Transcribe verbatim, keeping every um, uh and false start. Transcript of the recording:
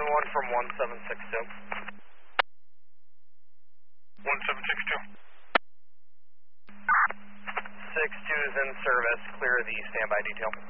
one from one seven six two. one seven six two. six two is in service. Clear the standby detail.